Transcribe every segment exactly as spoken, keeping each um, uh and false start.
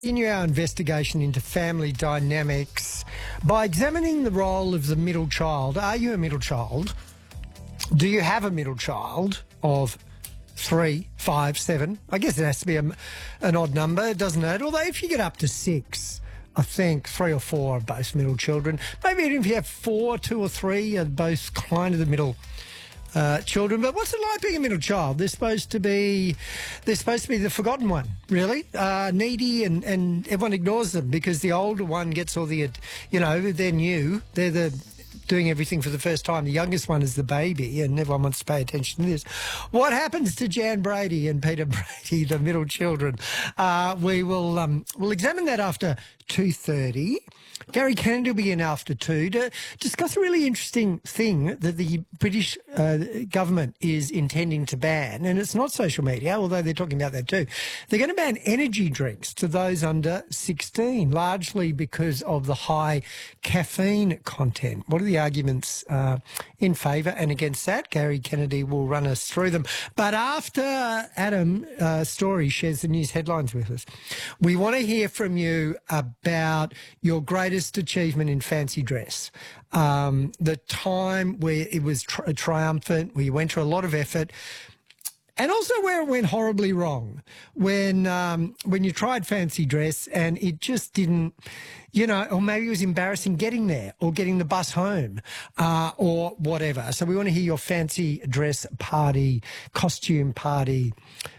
Continue our investigation into family dynamics by examining the role of the middle child. Are you a middle child? Do you have a middle child of three, five, seven? I guess it has to be a, an odd number, doesn't it? Although if you get up to six, I think three or four are both middle children. Maybe even if you have four, two or three are both kind of the middle Uh, children. But what's it like being a middle child? They're supposed to be, they're supposed to be the forgotten one, really, uh, needy, and, and everyone ignores them because the older one gets all the, you know, they're new, they're the doing everything for the first time. The youngest one is the baby, and everyone wants to pay attention to this. What happens to Jan Brady and Peter Brady, the middle children? Uh, we will um, we'll examine that after two thirty. Gary Kennedy will be in after two to discuss a really interesting thing that the British uh, government is intending to ban, and it's not social media, although they're talking about that too. They're going to ban energy drinks to those under sixteen, largely because of the high caffeine content. What are the arguments uh, in favour and against that? Gary Kennedy will run us through them. But after Adam uh, Story shares the news headlines with us, we want to hear from you about your greatest achievement in fancy dress, um, the time where it was tri- triumphant, where you went to a lot of effort, and also where it went horribly wrong, when um, when you tried fancy dress and it just didn't, you know, or maybe it was embarrassing getting there or getting the bus home uh, or whatever. So we want to hear your fancy dress party, costume party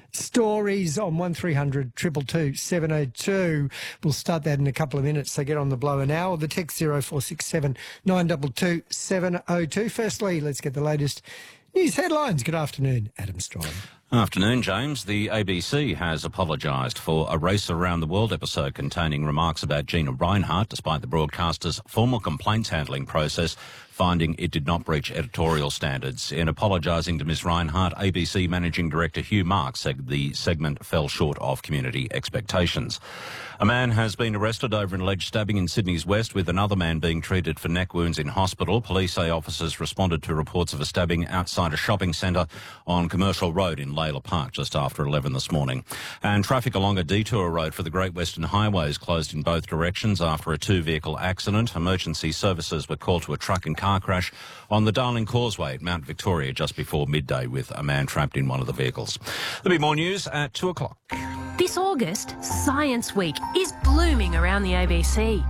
stories on one three hundred two two two seven oh two. We'll start that in a couple of minutes, so get on the blower now. Or the text zero four six seven nine two two seven oh two. Firstly, let's get the latest news headlines. Good afternoon, Adam Strong. Afternoon, James. The A B C has apologised for a Race Around the World episode containing remarks about Gina Rinehart, despite the broadcaster's formal complaints handling process finding it did not breach editorial standards. In apologising to Miss Rinehart, A B C Managing Director Hugh Marks said the segment fell short of community expectations. A man has been arrested over an alleged stabbing in Sydney's West, with another man being treated for neck wounds in hospital. Police say officers responded to reports of a stabbing outside a shopping centre on Commercial Road in Layla Park just after eleven this morning. And traffic along a detour road for the Great Western Highway is closed in both directions after a two-vehicle accident. Emergency services were called to a truck and car crash on the Darling Causeway at Mount Victoria just before midday, with a man trapped in one of the vehicles. There'll be more news at two o'clock. This August, Science Week is blooming around the A B C.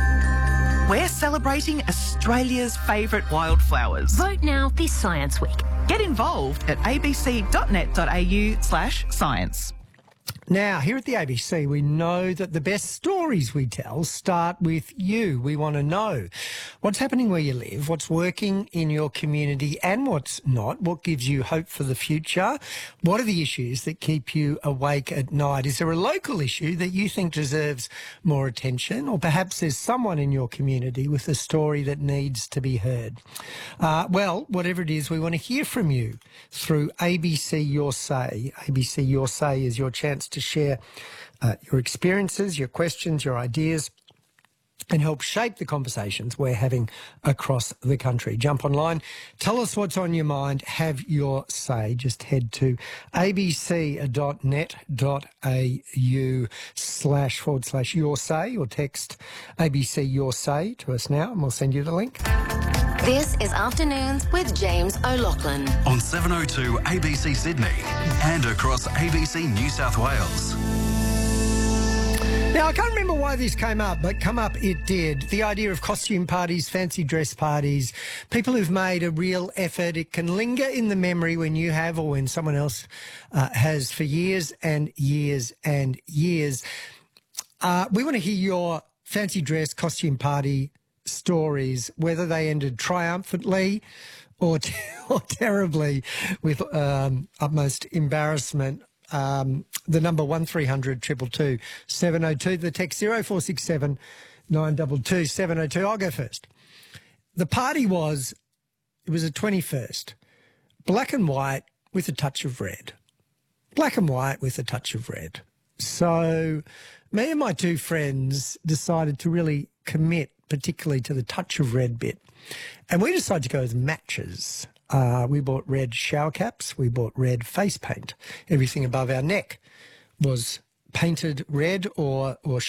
We're celebrating Australia's favourite wildflowers. Vote now this Science Week. Get involved at abc.net.au slash science. Now, here at the A B C, we know that the best stories we tell start with you. We want to know what's happening where you live, what's working in your community and what's not, what gives you hope for the future, what are the issues that keep you awake at night. Is there a local issue that you think deserves more attention, or perhaps there's someone in your community with a story that needs to be heard? Uh, well, whatever it is, we want to hear from you through A B C Your Say. A B C Your Say is your chance to share uh, your experiences, your questions, your ideas, and help shape the conversations we're having across the country. Jump online, tell us what's on your mind, have your say. Just head to abc.net.au slash forward slash your say, or text A B C Your Say to us now, and we'll send you the link. This is Afternoons with James O'Loughlin on seven oh two A B C Sydney and across A B C New South Wales. Now, I can't remember why this came up, but come up it did. The idea of costume parties, fancy dress parties, people who've made a real effort. It can linger in the memory when you have, or when someone else uh, has, for years and years and years. Uh, we want to hear your fancy dress costume party stories, whether they ended triumphantly or, te- or terribly with um, utmost embarrassment. Um, the number one three hundred two two two seven oh two, the text zero four six seven nine two two seven oh two. I'll go first. The party was, it was a twenty-first, black and white with a touch of red. Black and white with a touch of red. So me and my two friends decided to really commit, particularly to the touch of red bit. And we decided to go with matches. Uh, we bought red shower caps. We bought red face paint. Everything above our neck was painted red or or